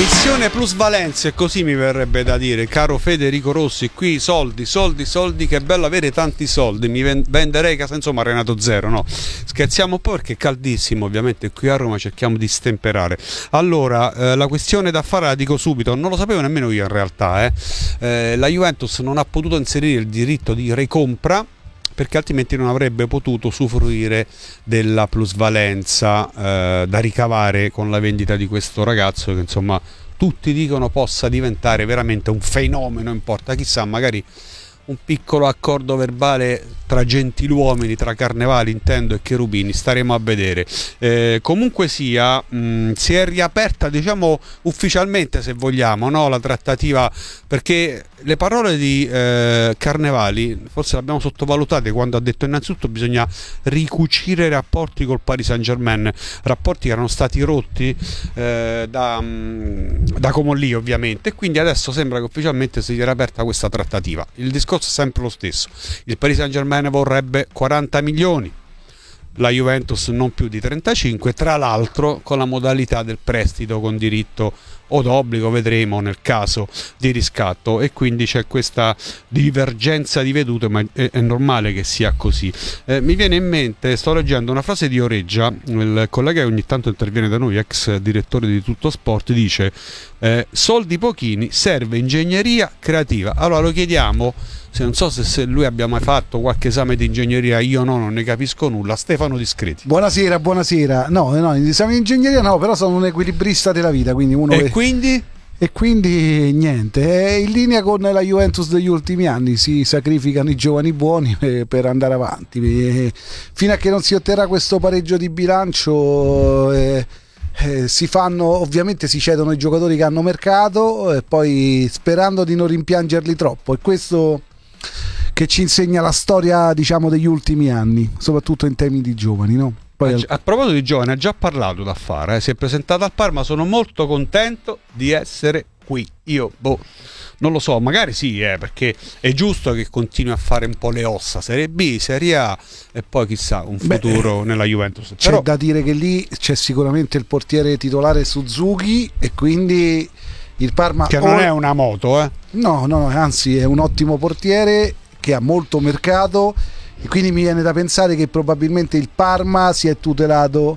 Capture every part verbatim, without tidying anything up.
Missione plusvalenza, e così mi verrebbe da dire, caro Federico Rossi. Qui soldi, soldi, soldi, che bello avere tanti soldi, mi venderei casa, insomma Renato Zero, no, scherziamo un po' perché è caldissimo, ovviamente qui a Roma cerchiamo di stemperare. Allora, eh, la questione da fare la dico subito, non lo sapevo nemmeno io in realtà, eh. Eh, la Juventus non ha potuto inserire il diritto di recompra perché altrimenti non avrebbe potuto usufruire della plusvalenza eh, da ricavare con la vendita di questo ragazzo che insomma tutti dicono possa diventare veramente un fenomeno, importa, chissà, magari un piccolo accordo verbale tra gentiluomini, tra Carnevali intendo e Cherubini, staremo a vedere. Eh, comunque sia, mh, si è riaperta, diciamo ufficialmente se vogliamo, no, la trattativa, perché le parole di eh, Carnevali forse le abbiamo sottovalutate quando ha detto innanzitutto bisogna ricucire i rapporti col Paris Saint-Germain, rapporti che erano stati rotti eh, da, mh, da Comolli ovviamente, e quindi adesso sembra che ufficialmente si sia riaperta questa trattativa. Il discorso è sempre lo stesso, il Paris Saint-Germain vorrebbe quaranta milioni, la Juventus non più di trentacinque, tra l'altro con la modalità del prestito con diritto o d'obbligo, vedremo nel caso di riscatto, e quindi c'è questa divergenza di vedute, ma è, è normale che sia così. Eh, mi viene in mente, sto leggendo una frase di Oreggia, il collega che ogni tanto interviene da noi, ex direttore di Tutto Sport, dice eh, soldi pochini, serve ingegneria creativa. Allora lo chiediamo, se non so se, se lui abbia mai fatto qualche esame di ingegneria, io no, non ne capisco nulla. Stefano Discreti. Buonasera, buonasera. No, no, gli esami di ingegneria no, però sono un equilibrista della vita, quindi uno e che... quindi? E quindi niente, è in linea con la Juventus degli ultimi anni, si sacrificano i giovani buoni per, per andare avanti. E fino a che non si otterrà questo pareggio di bilancio eh, eh, si fanno, ovviamente si cedono i giocatori che hanno mercato, e poi sperando di non rimpiangerli troppo. E questo che ci insegna la storia, diciamo, degli ultimi anni, soprattutto in temi di giovani, no? Poi... A, a proposito di giovani, ha già parlato da fare, eh? Si è presentato al Parma, sono molto contento di essere qui. Io, boh, non lo so, magari sì, eh, perché è giusto che continui a fare un po' le ossa, Serie B, Serie A, e poi chissà, un futuro Beh, nella Juventus. C'è Però... da dire che lì c'è sicuramente il portiere titolare Suzuki, e quindi il Parma... Che non o... è una moto, eh? No, no, no, anzi è un ottimo portiere che ha molto mercato, e quindi mi viene da pensare che probabilmente il Parma si è tutelato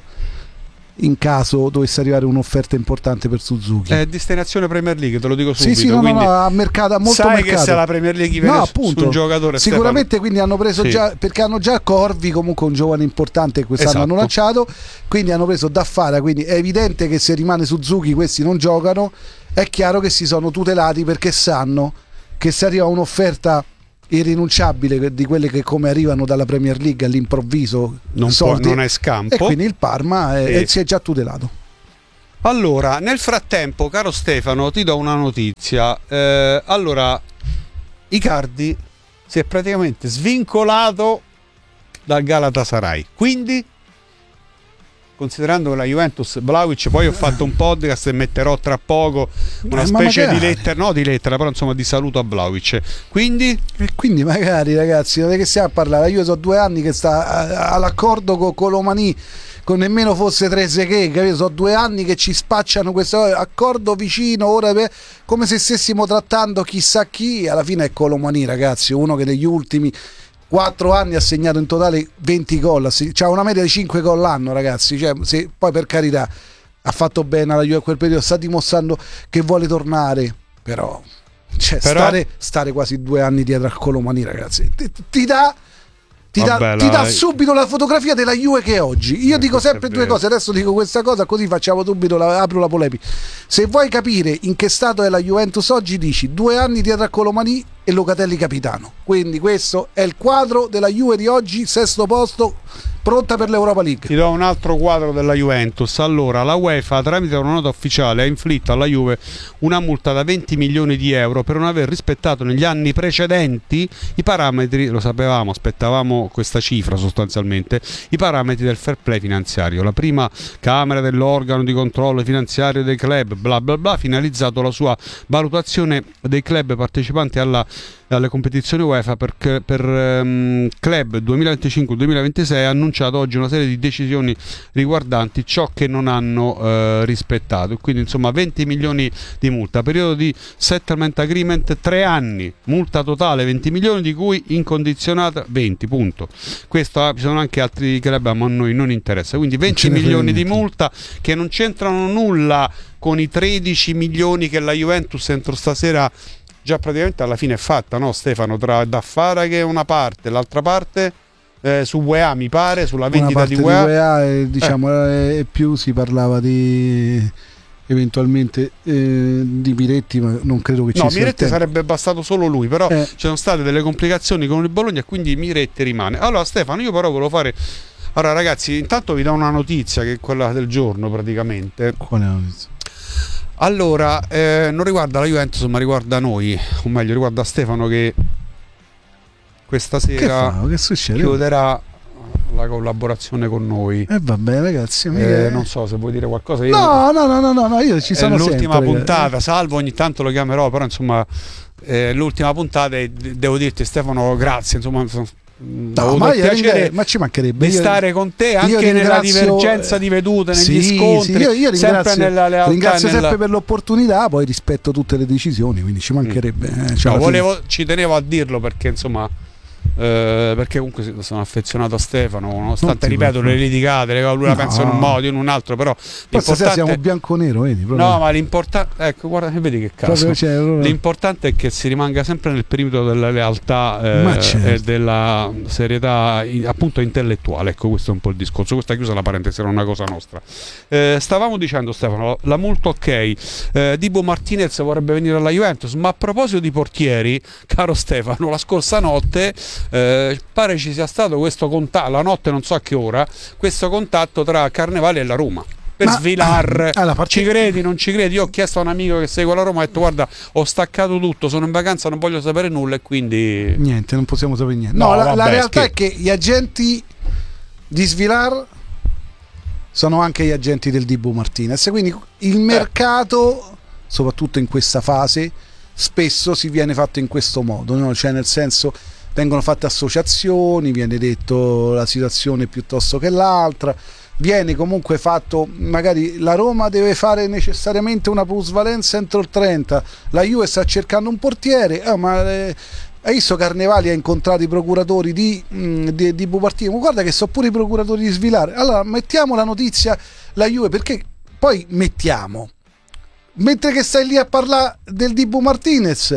in caso dovesse arrivare un'offerta importante per Suzuki. È destinazione Premier League, te lo dico subito. Sì, sì, no, no, no, ha mercato, ha molto sai mercato. Che se la Premier League viene no, appunto, su un giocatore, sicuramente, Stefano. Quindi hanno preso sì. già, perché hanno già Corvi, comunque un giovane importante che quest'anno esatto. hanno lanciato, quindi hanno preso Daffara, quindi è evidente che se rimane Suzuki questi non giocano. È chiaro che si sono tutelati perché sanno che se arriva un'offerta irrinunciabile di quelle che come arrivano dalla Premier League all'improvviso non, soldi, può, non è scampo, e quindi il Parma è, e... si è già tutelato. Allora, nel frattempo, caro Stefano, ti do una notizia. Eh, allora, Icardi si è praticamente svincolato dal Galatasaray, quindi considerando che la Juventus, Vlahovic, poi ho fatto un podcast e metterò tra poco una eh, specie di lettera, no di lettera, però insomma di saluto a Vlahovic. Quindi? E quindi magari, ragazzi, non è che stiamo a parlare, io so due anni che sta all'accordo con Colomani, con nemmeno fosse Trezeguet, capito? So due anni che ci spacciano questo accordo vicino, ora per, come se stessimo trattando chissà chi, alla fine è Colomani, ragazzi, uno che negli ultimi quattro anni ha segnato in totale venti gol, c'ha una media di cinque gol l'anno, ragazzi, cioè, se, poi per carità ha fatto bene alla Juve a quel periodo, sta dimostrando che vuole tornare, però, cioè, però... Stare, stare quasi due anni dietro a Colomani, ragazzi, ti, ti dà ti, Vabbè, dà, ti dà subito la fotografia della Juve che è oggi. Io eh, dico sempre due cose, adesso dico questa cosa così facciamo subito la, apro la polemica. Se vuoi capire in che stato è la Juventus oggi, dici due anni dietro a Colomani e Locatelli capitano, quindi questo è il quadro della Juve di oggi, sesto posto, pronta per l'Europa League. Ti do un altro quadro della Juventus. Allora, la UEFA tramite una nota ufficiale ha inflitto alla Juve una multa da venti milioni di euro per non aver rispettato negli anni precedenti i parametri, lo sapevamo, aspettavamo questa cifra sostanzialmente, i parametri del fair play finanziario. La prima Camera dell'organo di controllo finanziario dei club, bla bla bla, finalizzato alla sua valutazione dei club partecipanti alla alle competizioni UEFA per, per um, club duemilaventicinque duemilaventisei ha annunciato oggi una serie di decisioni riguardanti ciò che non hanno uh, rispettato, quindi insomma venti milioni di multa, periodo di settlement agreement tre anni, multa totale venti milioni di cui incondizionata venti, punto. Questo, ci sono anche altri club ma a noi non interessa, quindi venti milioni di multa che non c'entrano nulla con i tredici milioni che la Juventus entro stasera già praticamente alla fine è fatta, no Stefano? Tra da Faraghe una parte, l'altra parte eh, su U E A mi pare, sulla vendita di U E A, di U E A e, diciamo, eh. e più si parlava di eventualmente eh, di Miretti, ma non credo che ci no, sia Miretti sarebbe bastato solo lui, però eh. ci sono state delle complicazioni con il Bologna e quindi Miretti rimane. Allora Stefano, io però volevo fare, allora ragazzi, intanto vi do una notizia che è quella del giorno praticamente. Quale notizia? Allora, eh, non riguarda la Juventus ma riguarda noi, o meglio riguarda Stefano che questa sera che, che succede? chiuderà la collaborazione con noi. E eh vabbè ragazzi, eh, non so se vuoi dire qualcosa. Io no, no, no, no, no, no, io ci sono è l'ultima sempre, puntata, ragazzi. Salvo ogni tanto lo chiamerò, però insomma eh, l'ultima puntata e devo dirti Stefano grazie, insomma no, ma, piacere ma ci mancherebbe di io, stare con te anche ringrazio, nella divergenza di vedute, negli sì, scontri, sì, io, io ringrazio, sempre nella lealtà, ringrazio nella... sempre per l'opportunità, poi rispetto tutte le decisioni, quindi ci mancherebbe mm. eh, cioè no, volevo, ci tenevo a dirlo perché insomma eh, perché comunque sono affezionato a Stefano nonostante ripeto le litigate, lui la no. pensa in un modo, io in un altro, però poi stasera siamo bianco-nero, vedi, no ma l'importante, ecco guarda, vedi che caso, cioè, allora... l'importante è che si rimanga sempre nel perimetro della lealtà eh, certo. e della serietà appunto intellettuale, ecco questo è un po' il discorso, questa è chiusa la parentesi, era una cosa nostra. Eh, stavamo dicendo Stefano, la multa ok, eh, Dibu Martinez vorrebbe venire alla Juventus, ma a proposito di portieri, caro Stefano, la scorsa notte Eh, pare ci sia stato questo contatto, la notte non so a che ora, questo contatto tra Carnevali e la Roma per ma, Svilar, ah, part... ci credi, non ci credi? Io ho chiesto a un amico che segue la Roma, ho detto guarda ho staccato tutto, sono in vacanza, non voglio sapere nulla e quindi niente, non possiamo sapere niente. No, no la, vabbè, la realtà scher- è che gli agenti di Svilar sono anche gli agenti del Dibu Martinez, quindi il mercato eh. soprattutto in questa fase spesso si viene fatto in questo modo, no? Cioè nel senso vengono fatte associazioni, viene detto la situazione piuttosto che l'altra, viene comunque fatto, magari la Roma deve fare necessariamente una plusvalenza entro il trenta, la Juve sta cercando un portiere, eh, ma eh, hai visto Carnevali ha incontrato i procuratori di, mh, di, di Bupartino, ma guarda che sono pure i procuratori di Svilare, allora mettiamo la notizia la Juve, perché poi mettiamo, mentre che stai lì a parlare del Dibu Martinez,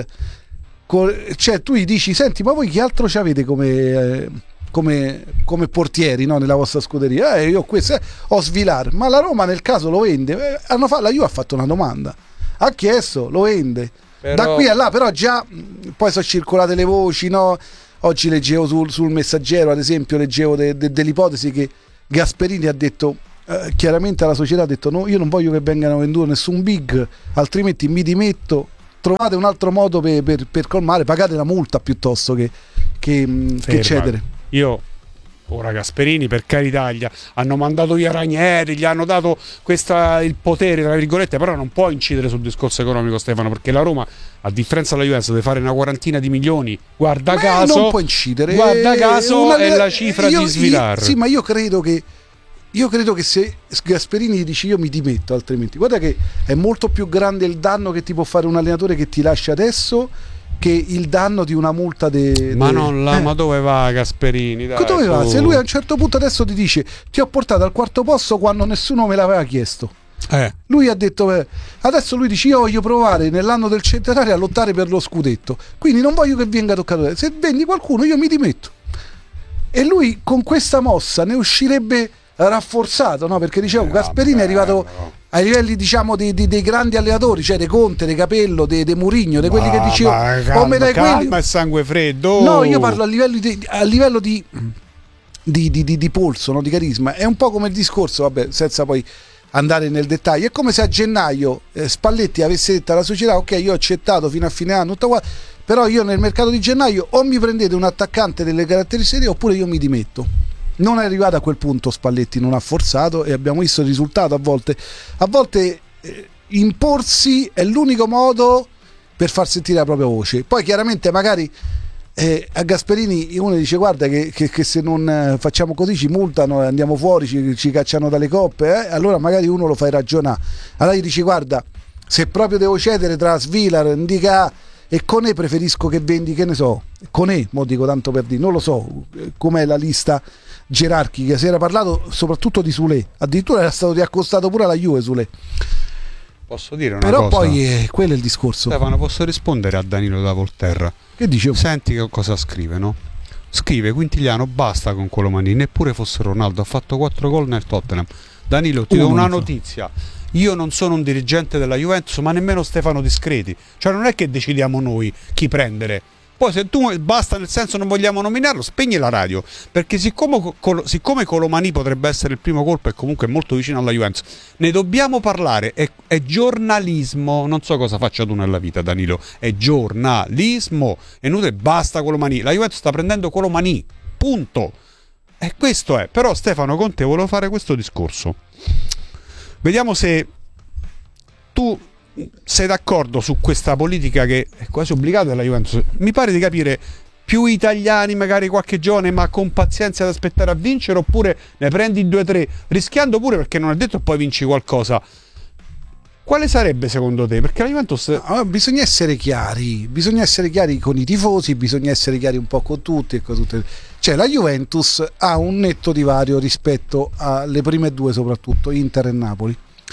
cioè tu gli dici senti ma voi chi altro ci avete come, eh, come, come portieri, no, nella vostra scuderia? Eh, io questo eh, ho Svilar, ma la Roma nel caso lo vende, eh, hanno fa- la Juve ha fatto una domanda, ha chiesto, lo vende però... da qui a là, però già poi sono circolate le voci, no? Oggi leggevo sul, sul Messaggero ad esempio, leggevo de, de, dell'ipotesi che Gasperini ha detto eh, chiaramente alla società, ha detto no, io non voglio che vengano venduto nessun big, altrimenti mi dimetto, trovate un altro modo per, per, per colmare, pagate la multa piuttosto che, che, che cedere. Io ora Gasperini per carità gli hanno mandato via Ranieri, gli hanno dato questa, il potere tra virgolette, però non può incidere sul discorso economico Stefano, perché la Roma a differenza della Juventus deve fare una quarantina di milioni, guarda ma caso non può incidere, guarda caso una, è la cifra io, di Svilar. Io, sì, ma io credo che Io credo che se Gasperini gli dice io mi dimetto, altrimenti guarda che è molto più grande il danno che ti può fare un allenatore che ti lascia adesso che il danno di una multa de, ma de... non la, eh. ma dove va Gasperini? Dai, dove va? tu... Se lui a un certo punto adesso ti dice ti ho portato al quarto posto quando nessuno me l'aveva chiesto, eh. lui ha detto eh, adesso lui dice io voglio provare nell'anno del centenario a lottare per lo scudetto, quindi non voglio che venga toccato, se vendi qualcuno io mi dimetto, e lui con questa mossa ne uscirebbe rafforzato, no? Perché dicevo eh, Gasperini è arrivato no. ai livelli diciamo dei, dei, dei grandi allenatori, cioè De Conte, De Capello, De, De Murigno, di quelli che dicevo calma, come dai calma quelli... e sangue freddo. No, io parlo a livello di, a livello di, di, di, di, di polso, no? Di carisma. È un po' come il discorso, vabbè, senza poi andare nel dettaglio, è come se a gennaio eh, Spalletti avesse detto alla società ok, io ho accettato fino a fine anno tutto qua, però io nel mercato di gennaio o mi prendete un attaccante delle caratteristiche oppure io mi dimetto. Non è arrivato a quel punto Spalletti, non ha forzato e abbiamo visto il risultato. A volte a volte eh, imporsi è l'unico modo per far sentire la propria voce. Poi chiaramente magari eh, a Gasperini uno dice guarda che, che, che se non eh, facciamo così ci multano, andiamo fuori, ci, ci cacciano dalle coppe, eh? Allora magari uno lo fai ragionare. Allora gli dici guarda, se proprio devo cedere tra Svilar, Ndicà e Koné, preferisco che vendi, che ne so, Koné, mo dico tanto per dire, non lo so com'è la lista gerarchica, si era parlato soprattutto di Soulé, addirittura era stato riaccostato pure alla Juve Soulé. Posso dire una Però cosa? poi eh, quello è il discorso. Stefano, posso rispondere a Danilo da Volterra? Che dicevo? Senti che cosa scrive, no? Scrive Quintiliano, basta con Colomani, neppure fosse Ronaldo, ha fatto quattro gol nel Tottenham. Danilo, ti Uno do una ne fa. notizia. Io non sono un dirigente della Juventus, ma nemmeno Stefano Discreti. Cioè non è che decidiamo noi chi prendere. Poi se tu basta, nel senso non vogliamo nominarlo, spegni la radio, perché siccome, col, siccome Colomani potrebbe essere il primo colpo e comunque è molto vicino alla Juventus, ne dobbiamo parlare, è, è giornalismo, non so cosa faccia tu nella vita Danilo, è giornalismo, è inutile, basta Colomani, la Juventus sta prendendo Colomani, punto, e questo è. Però Stefano, con te volevo fare questo discorso, vediamo se tu sei d'accordo su questa politica che è quasi obbligata della Juventus. Mi pare di capire più italiani, magari qualche giovane, ma con pazienza ad aspettare a vincere, oppure ne prendi due o tre, rischiando pure, perché non è detto poi vinci qualcosa. Quale sarebbe secondo te? Perché la Juventus... No, bisogna essere chiari, bisogna essere chiari con i tifosi, bisogna essere chiari un po' con tutti e con tutte. Cioè la Juventus ha un netto divario rispetto alle prime due, soprattutto Inter e Napoli,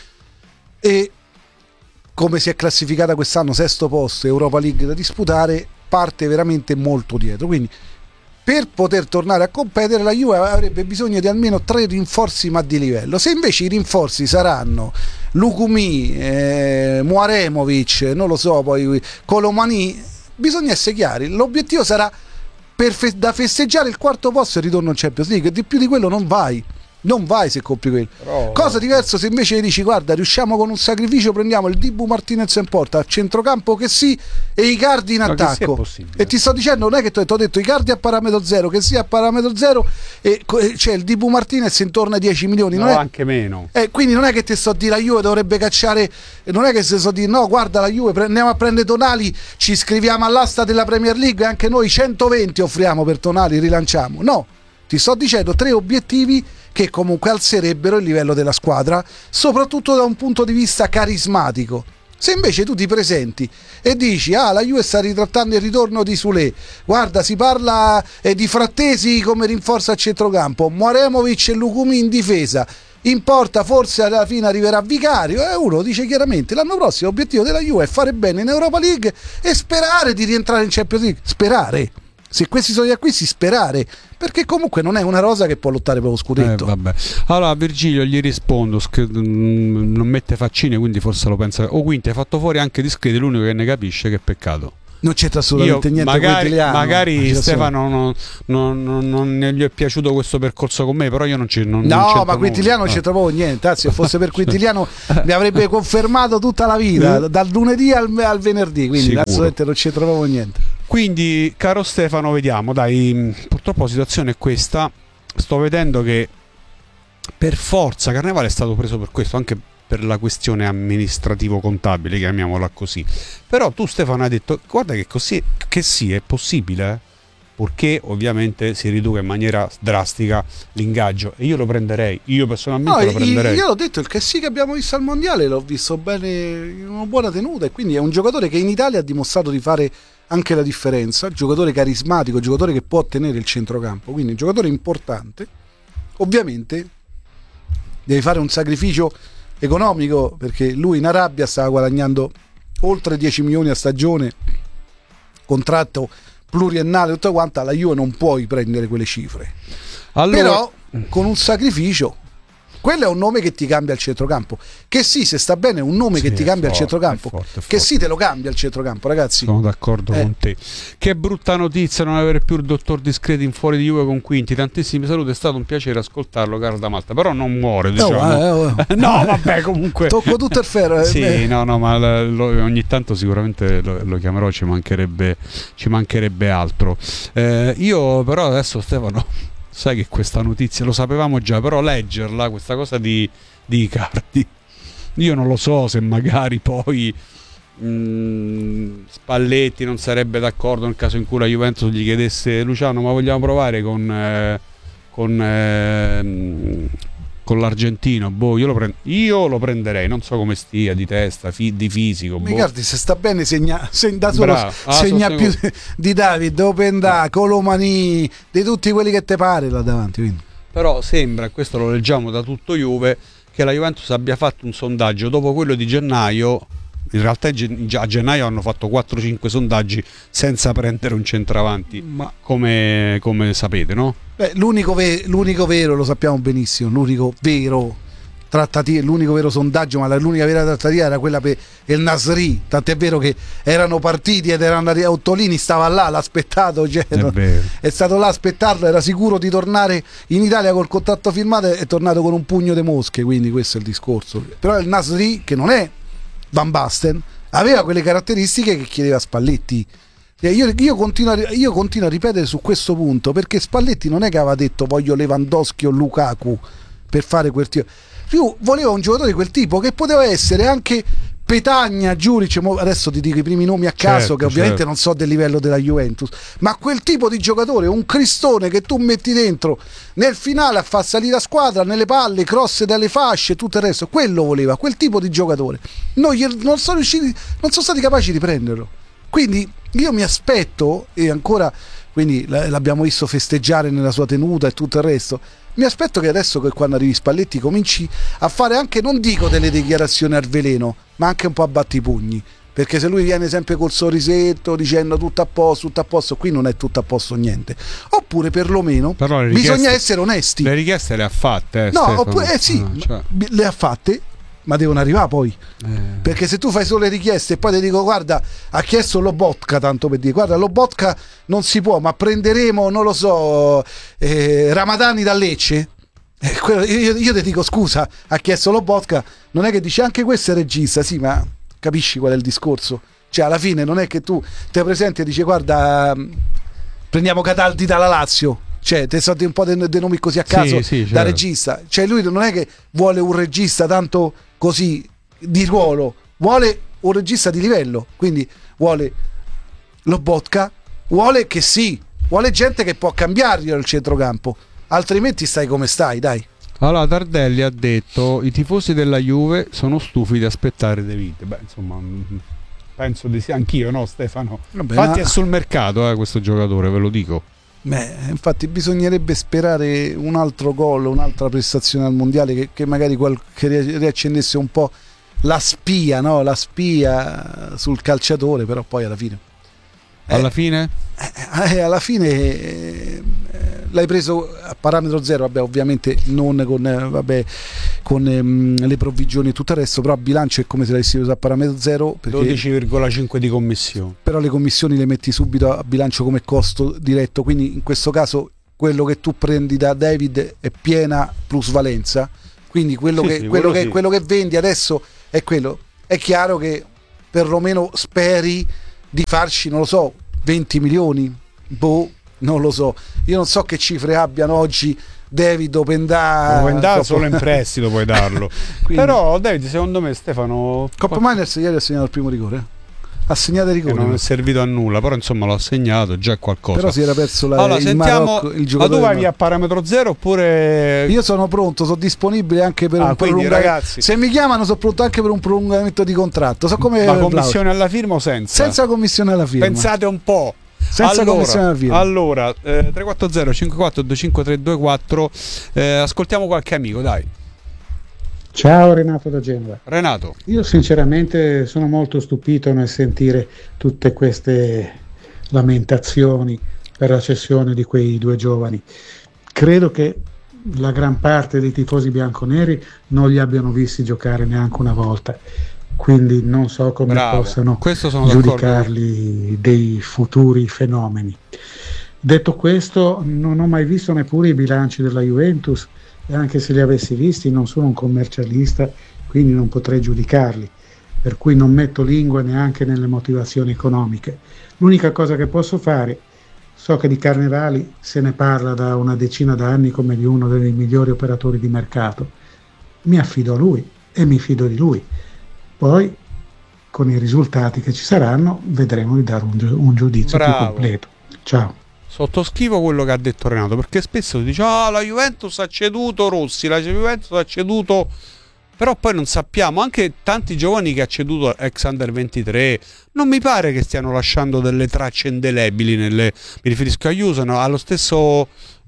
e come si è classificata quest'anno, sesto posto, Europa League da disputare, parte veramente molto dietro. Quindi per poter tornare a competere la Juve avrebbe bisogno di almeno tre rinforzi, ma di livello. Se invece i rinforzi saranno Lukumi, eh, Muaremovic, non lo so, poi Colomani, bisogna essere chiari, l'obiettivo sarà per fe- da festeggiare il quarto posto e il ritorno in Champions League, di più di quello non vai. Non vai se compri quello. Però... Cosa diverso se invece dici guarda, riusciamo con un sacrificio, prendiamo il Dibu Martinez in porta, a centrocampo che sì, e Icardi in Ma che sia attacco. possibile. E ti sto dicendo, non è che ti ho detto Icardi a parametro zero, che sia a parametro zero, e c'è il Dibu Martinez intorno ai dieci milioni. No, Non è... anche meno. Eh, quindi non è che ti sto a dire la Juve dovrebbe cacciare, non è che se sto a dire no guarda la Juve pre- andiamo a prendere Tonali, ci iscriviamo all'asta della Premier League e anche noi centoventi offriamo per Tonali, rilanciamo. No, ti sto dicendo tre obiettivi che comunque alzerebbero il livello della squadra, soprattutto da un punto di vista carismatico. Se invece tu ti presenti e dici ah la Juve sta ritrattando il ritorno di Soulé, guarda si parla eh, di Frattesi come rinforzo a centrocampo, Muaremovic e Lukumi in difesa, in porta forse alla fine arriverà Vicario, e uno dice chiaramente l'anno prossimo l'obiettivo della Juve è fare bene in Europa League e sperare di rientrare in Champions League, sperare. Se questi sono gli acquisti, sperare, perché comunque non è una rosa che può lottare per lo scudetto. Eh, vabbè. Allora Virgilio gli rispondo, sch- non mette faccine, quindi forse lo pensa. O quindi hai fatto fuori anche Discreti, l'unico che ne capisce, che peccato. Non c'entra assolutamente Io, niente magari, con magari Stefano non, non, non, non gli è piaciuto questo percorso con me, però io non ci non, no non ma Quintiliano non no. c'entra proprio niente, anzi se fosse per Quintiliano mi avrebbe confermato tutta la vita dal lunedì al, al venerdì, quindi Sicuro. assolutamente non c'entra proprio niente. Quindi caro Stefano, vediamo, dai, purtroppo la situazione è questa, sto vedendo che per forza Carnevale è stato preso per questo, anche per la questione amministrativo-contabile, chiamiamola così. Però tu Stefano hai detto, guarda che così, che sì, è possibile, eh? Purché ovviamente si riduca in maniera drastica l'ingaggio, e io lo prenderei, io personalmente No, lo prenderei. io l'ho detto, il che sì che abbiamo visto al mondiale l'ho visto bene, in una buona tenuta, e quindi è un giocatore che in Italia ha dimostrato di fare anche la differenza, giocatore carismatico, giocatore che può ottenere il centrocampo, quindi un giocatore importante. Ovviamente devi fare un sacrificio economico, perché lui in Arabia stava guadagnando oltre dieci milioni a stagione, contratto pluriennale, tutto quanto. Alla Juve non puoi prendere quelle cifre, Allora... però con un sacrificio. Quello è un nome che ti cambia il centrocampo. Che sì, se sta bene, è un nome Sì, che ti è cambia forte, il centrocampo. è forte, è Che forte. sì, te lo cambia il centrocampo, ragazzi. Sono d'accordo Eh. con te. Che brutta notizia non avere più il dottor Discreti in Fuori di Juve con Quinti. Tantissimi saluti, è stato un piacere ascoltarlo, caro da Malta. Però non muore, diciamo. Oh, eh, oh. No, vabbè, comunque. Tocco tutto il ferro. eh. Sì, no, no, ma l- lo- ogni tanto sicuramente lo, lo chiamerò, ci mancherebbe, ci mancherebbe altro. Eh, io però adesso, Stefano, sai che questa notizia lo sapevamo già, però leggerla, questa cosa di, di Icardi, io non lo so se magari poi mh, Spalletti non sarebbe d'accordo nel caso in cui la Juventus gli chiedesse: Luciano, ma vogliamo provare con eh, con, eh, con l'argentino? Boh, io lo, prend- io lo prenderei, non so come stia di testa, fi- di fisico. Mi boh. guardi, se sta bene segna, se da solo Bravo. Ah, segna più sostengo. di David, Openda, Colomani, di tutti quelli che te pare là davanti. Quindi. Però sembra, questo lo leggiamo da tutto Juve, che la Juventus abbia fatto un sondaggio dopo quello di gennaio. In realtà già a gennaio hanno fatto quattro cinque sondaggi senza prendere un centravanti, Ma come, come sapete, no? beh, l'unico, ve- l'unico vero, lo sappiamo benissimo, l'unico vero trattativa, l'unico vero sondaggio, ma la- l'unica vera trattativa era quella per il Nasri, tant'è vero che erano partiti ed erano arrivati, Ottolini stava là, l'ha aspettato, cioè, È vero. è stato là a aspettarlo, era sicuro di tornare in Italia col contratto firmato, è tornato con un pugno di mosche, quindi questo è il discorso. Però il Nasri, che non è Van Basten, aveva quelle caratteristiche che chiedeva Spalletti. E Io, io, continuo a, io continuo a ripetere su questo punto, perché Spalletti non è che aveva detto voglio Lewandowski o Lukaku per fare quel tipo. Io volevo un giocatore di quel tipo, che poteva essere anche Petagna, Giuric, adesso ti dico i primi nomi a caso, Certo, che ovviamente certo. non so del livello della Juventus, ma quel tipo di giocatore, un cristone che tu metti dentro nel finale a far salire la squadra, nelle palle, cross dalle fasce, tutto il resto, quello voleva, quel tipo di giocatore. Non, gli- non sono riusciti, non sono stati capaci di prenderlo. Quindi io mi aspetto, e ancora, quindi l- l'abbiamo visto festeggiare nella sua tenuta e tutto il resto, mi aspetto che adesso, che quando arrivi Spalletti, cominci a fare anche, non dico delle dichiarazioni al veleno, ma anche un po' a battipugni, perché se lui viene sempre col sorrisetto dicendo tutto a posto, tutto a posto, qui non è tutto a posto niente. Oppure perlomeno Però le richieste- bisogna essere onesti. Le richieste le ha fatte, eh, No, Stefano. oppure, eh sì, Ah, cioè, b- le ha fatte, ma devono arrivare poi. eh. Perché se tu fai solo le richieste e poi ti dico guarda, ha chiesto Lobotka, tanto per dire, guarda, Lobotka non si può, ma prenderemo, non lo so, eh, Ramadani da Lecce. Eh, quello- io, io ti dico scusa, ha chiesto Lobotka, non è che dice anche questo è regista, sì, ma capisci qual è il discorso? Cioè alla fine non è che tu te presenti e dici guarda, mh, prendiamo Cataldi dalla Lazio, cioè te so di un po' dei dei nomi così a caso Sì, sì, da certo. regista, cioè lui non è che vuole un regista tanto così di ruolo, vuole un regista di livello, quindi vuole Lobotka, vuole che sì, vuole gente che può cambiargli il centrocampo, altrimenti stai come stai, dai. Allora Tardelli ha detto: i tifosi della Juve sono stufi di aspettare De Vite. Beh, insomma, mh, penso di sì, anch'io, no, Stefano? Vabbè, Infatti ma- è sul mercato, eh, questo giocatore, ve lo dico. Beh, infatti bisognerebbe sperare un altro gol, un'altra prestazione al mondiale che, che magari qual- che ri- riaccendesse un po' la spia, no? La spia sul calciatore, però poi alla fine Eh. Alla fine? Eh, alla fine eh, l'hai preso a parametro zero, vabbè, ovviamente non con, eh, vabbè, con ehm, le provvigioni e tutto il resto, però a bilancio è come se l'avessi preso a parametro zero, perché dodici virgola cinque di commissione. però le commissioni le metti subito a bilancio come costo diretto, quindi in questo caso quello che tu prendi da David è piena plusvalenza, quindi quello, Sì, che, sì, quello, quello che, sì. quello che vendi adesso è quello. È chiaro che perlomeno speri di farci, non lo so, venti milioni, boh, non lo so, io non so che cifre abbiano oggi David Openda. Puoi andare Coppa- solo in prestito, puoi darlo. Quindi- Però David, secondo me, Stefano, Coppa Miners ieri ha segnato il primo rigore, eh? ha segnato il che rigore, non è servito a nulla, però insomma l'ho segnato, già è qualcosa. però si era perso la, Allora il sentiamo, Marocco, il ma giocatore tu vai del via a parametro zero oppure... Io sono pronto, sono disponibile anche per Ah, un quindi, prolungamento. ragazzi- Se mi chiamano, sono pronto anche per un prolungamento di contratto. So come Ma Vlahovic. commissione alla firma o senza? Senza commissione alla firma. Pensate un po'. Senza allora, commissione alla firma. Allora, eh, tre quattro zero cinque quattro due cinque tre due quattro, eh, ascoltiamo qualche amico, dai. Ciao Renato da Genova. Renato. Io sinceramente sono molto stupito nel sentire tutte queste lamentazioni per la cessione di quei due giovani. Credo che la gran parte dei tifosi bianconeri non li abbiano visti giocare neanche una volta, quindi non so come Bravo. possano Questo sono d'accordo. giudicarli dei futuri fenomeni. Detto questo, non ho mai visto neppure i bilanci della Juventus, e anche se li avessi visti non sono un commercialista, quindi non potrei giudicarli, per cui non metto lingua neanche nelle motivazioni economiche. L'unica cosa che posso fare, so che di Carnevali se ne parla da una decina d'anni come di uno dei migliori operatori di mercato, mi affido a lui e mi fido di lui. Poi con i risultati che ci saranno vedremo di dare un, gi- un giudizio Bravo. più completo. Ciao. Sottoscrivo quello che ha detto Renato, perché spesso si dice ah, la Juventus ha ceduto Rossi, la Juventus ha ceduto, però poi non sappiamo, anche tanti giovani che ha ceduto ex under ventitré non mi pare che stiano lasciando delle tracce indelebili nelle, mi riferisco a Jusono, allo stesso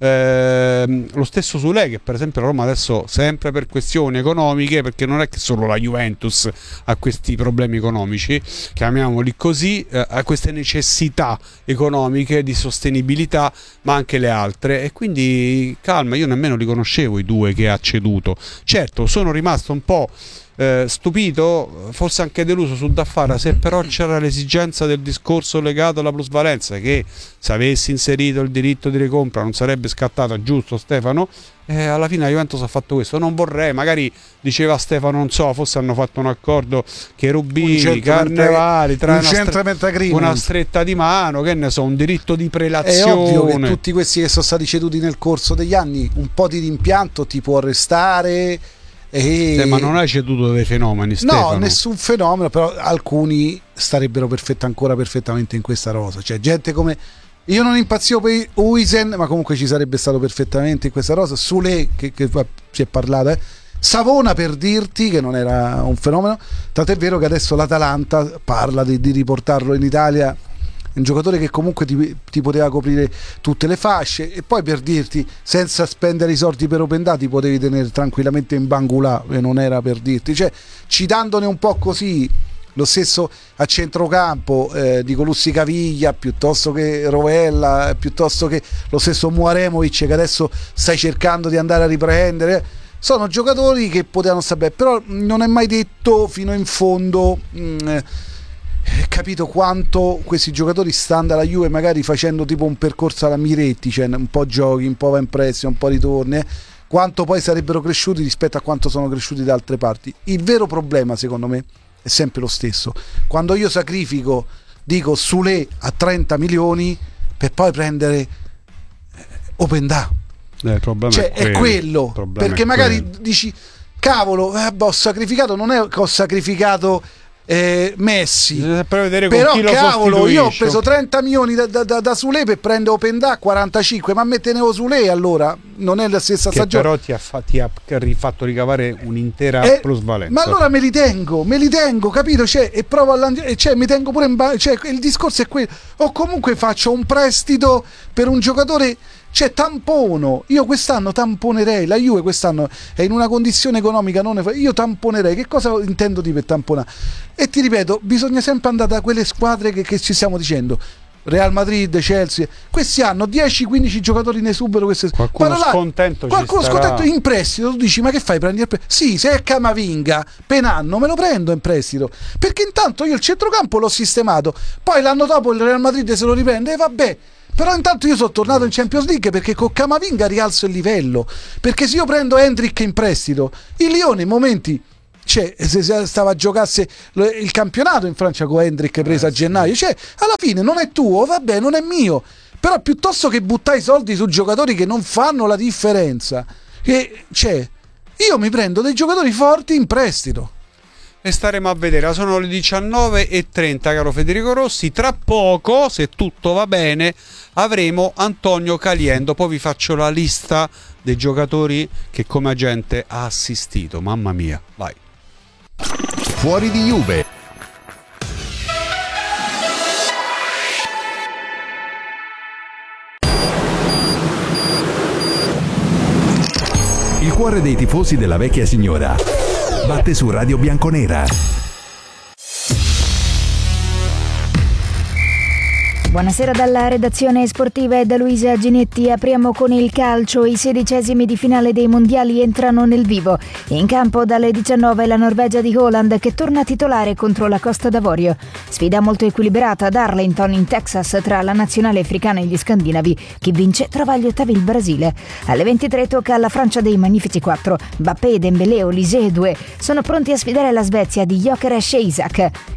ehm, lo stesso Sule, che per esempio la Roma adesso, sempre per questioni economiche, perché non è che solo la Juventus ha questi problemi economici, chiamiamoli così, eh, ha queste necessità economiche di sostenibilità, ma anche le altre, e quindi calma, io nemmeno li conoscevo i due che ha ceduto. Certo, sono rimasto un po' Eh, stupito, forse anche deluso su Daffara, se però c'era l'esigenza del discorso legato alla plusvalenza, che se avessi inserito il diritto di ricompra non sarebbe scattata, giusto Stefano? Eh, alla fine la Juventus ha fatto questo. Non vorrei, magari diceva Stefano, non so, forse hanno fatto un accordo che Rubini, Carnevali, tra una, stre- una stretta di mano, che ne so, un diritto di prelazione. È ovvio che tutti questi che sono stati ceduti nel corso degli anni, un po' di rimpianto ti può restare. E... Eh, ma non hai ceduto dei fenomeni, Stefano? No, nessun fenomeno, però alcuni starebbero perfetta, ancora perfettamente in questa rosa. Cioè gente come, io non impazzivo per Huijsen, ma comunque ci sarebbe stato perfettamente in questa rosa. Sule, che, che si è parlato, eh. Savona, per dirti che non era un fenomeno, tant'è vero che adesso l'Atalanta parla di, di riportarlo in Italia, un giocatore che comunque ti, ti poteva coprire tutte le fasce, e poi per dirti, senza spendere i soldi per open dati potevi tenere tranquillamente in Bangula, e non era per dirti, cioè citandone un po' così. Lo stesso a centrocampo, eh, di Colussi Caviglia, piuttosto che Rovella, piuttosto che lo stesso Muaremovic, che adesso stai cercando di andare a riprendere. Sono giocatori che potevano stare bene, però non è mai detto fino in fondo mh, capito quanto questi giocatori stanno alla Juve, magari facendo tipo un percorso alla Miretti, cioè un po' giochi, un po' va in prestito, un po' ritorni, eh, quanto poi sarebbero cresciuti rispetto a quanto sono cresciuti da altre parti. Il vero problema, secondo me, è sempre lo stesso. Quando io sacrifico, dico Sule a trenta milioni per poi prendere eh, Openda, eh, il problema cioè è quello, è quello perché è magari quello. Dici cavolo, eh, ho sacrificato, non è che ho sacrificato Eh, Messi, però cavolo, io ho preso trenta milioni da, da, da Sule per prendere Openda quarantacinque, ma me tenevo Sule, allora non è la stessa che stagione, però ti ha, fa, ti ha rifatto ricavare un'intera eh, plusvalenza. Ma allora me li tengo, me li tengo, capito? Cioè, e provo a cioè, mi tengo pure in ba- cioè, il discorso è quello, o comunque faccio un prestito per un giocatore. Cioè tampono, io quest'anno tamponerei, la Juve quest'anno è in una condizione economica non ne io tamponerei. Che cosa intendo di per tamponare? E ti ripeto, bisogna sempre andare da quelle squadre che, che ci stiamo dicendo, Real Madrid, Chelsea, questi hanno dieci quindici giocatori in esubero, queste... qualcuno là, scontento qualcuno ci scontento in prestito, tu dici ma che fai, prendi il prestito? Sì, se è Camavinga per anno me lo prendo in prestito, perché intanto io il centrocampo l'ho sistemato, poi l'anno dopo il Real Madrid se lo riprende e vabbè. Però intanto io sono tornato in Champions League, perché con Camavinga rialzo il livello, perché se io prendo Hendrick in prestito, il Lione in momenti, cioè se stava a giocasse il campionato in Francia con Hendrick preso eh, a gennaio, cioè alla fine non è tuo, vabbè, non è mio, però piuttosto che buttare i soldi su giocatori che non fanno la differenza, che, cioè io mi prendo dei giocatori forti in prestito. E staremo a vedere. Sono le diciannove e trenta, caro Federico Rossi. Tra poco, se tutto va bene, avremo Antonio Caliendo. Poi vi faccio la lista dei giocatori che come agente ha assistito. Mamma mia, vai. Fuori di Juve. Il cuore dei tifosi della vecchia signora batte su Radio Bianconera. Buonasera dalla redazione sportiva e da Luisa Ginetti. Apriamo con il calcio. I sedicesimi di finale dei mondiali entrano nel vivo. In campo dalle diciannove la Norvegia di Haaland, che torna titolare contro la Costa d'Avorio. Sfida molto equilibrata ad Arlington in Texas tra la nazionale africana e gli scandinavi. Chi vince trova agli ottavi il Brasile. Alle ventitré tocca alla Francia dei Magnifici quattro. Mbappé, Dembélé, Olise e Doué sono pronti a sfidare la Svezia di Gyökeres e Isak.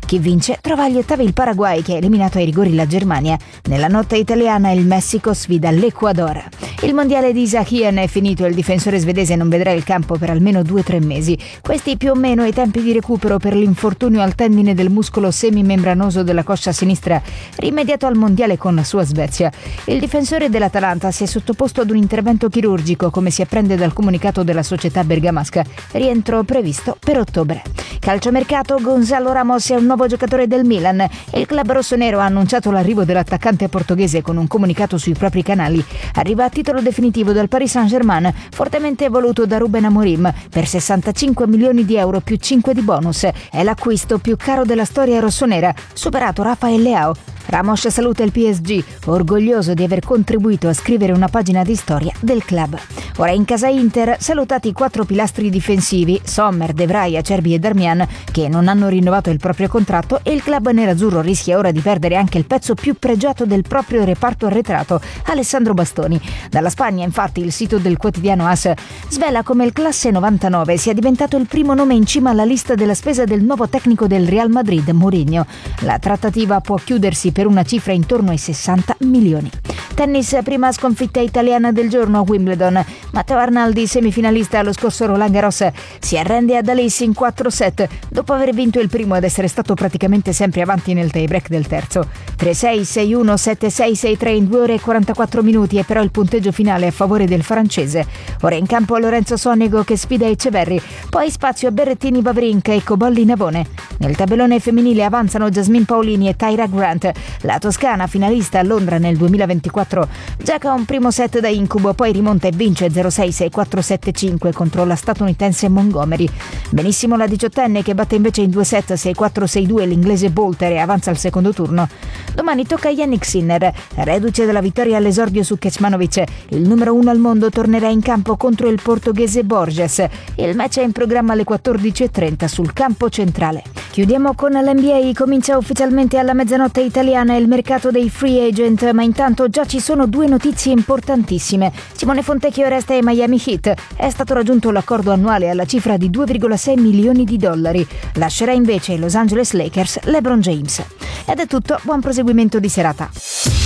Chi vince trova agli ottavi il Paraguay, che ha eliminato ai rigori la Germania. Nella notte italiana il Messico sfida l'Ecuador. Il mondiale di Isaac Hien è finito e il difensore svedese non vedrà il campo per almeno due o tre mesi. Questi più o meno i tempi di recupero per l'infortunio al tendine del muscolo semimembranoso della coscia sinistra, rimediato al mondiale con la sua Svezia. Il difensore dell'Atalanta si è sottoposto ad un intervento chirurgico, come si apprende dal comunicato della società bergamasca. Rientro previsto per ottobre. Calciomercato, Gonzalo Ramos è un nuovo giocatore del Milan e il club rossonero ha annunciato l'arrivo dell'attaccante portoghese con un comunicato sui propri canali. Arriva a titolo definitivo dal Paris Saint-Germain, fortemente voluto da Ruben Amorim per sessantacinque milioni di euro più cinque di bonus. È l'acquisto più caro della storia rossonera, superato Rafael Leao. Ramos saluta il P S G, orgoglioso di aver contribuito a scrivere una pagina di storia del club. Ora in casa Inter, salutati i quattro pilastri difensivi, Sommer, De Vrij, Acerbi e Darmian, che non hanno rinnovato il proprio contratto, e il club nerazzurro rischia ora di perdere anche il pezzo più pregiato del proprio reparto arretrato, Alessandro Bastoni. Dalla Spagna, infatti, il sito del quotidiano AS svela come il classe novantanove sia diventato il primo nome in cima alla lista della spesa del nuovo tecnico del Real Madrid, Mourinho. La trattativa può chiudersi per una cifra intorno ai sessanta milioni. Tennis, prima sconfitta italiana del giorno a Wimbledon. Matteo Arnaldi, semifinalista allo scorso Roland Garros, si arrende ad Alice in quattro set dopo aver vinto il primo ed essere stato praticamente sempre avanti nel tie-break del terzo. tre sei, sei uno, sette sei, sei tre in due ore e quarantaquattro minuti è però il punteggio finale a favore del francese. Ora in campo Lorenzo Sonego che sfida Ecceverri, poi spazio a Berrettini Wawrinka e Cobolli Navone. Nel tabellone femminile avanzano Jasmine Paolini e Tyra Grant. La toscana, finalista a Londra nel duemilaventiquattro, gioca un primo set da incubo, poi rimonta e vince zero sei, sei quattro, sette cinque contro la statunitense Montgomery. Benissimo la diciottenne che batte invece in due set sei quattro, sei due l'inglese Bolter e avanza al secondo turno. Domani tocca a Yannick Sinner, reduce dalla vittoria all'esordio su Kecmanovic. Il numero uno al mondo tornerà in campo contro il portoghese Borges. Il match è in programma alle quattordici e trenta sul campo centrale. Chiudiamo con l'N B A, comincia ufficialmente alla mezzanotte italiana il mercato dei free agent, ma intanto già ci sono due notizie importantissime. Simone Fontecchio resta ai Miami Heat, è stato raggiunto l'accordo annuale alla cifra di due virgola sei milioni di dollari. Lascerà invece i Los Angeles Lakers LeBron James. Ed è tutto, buon proseguimento di serata.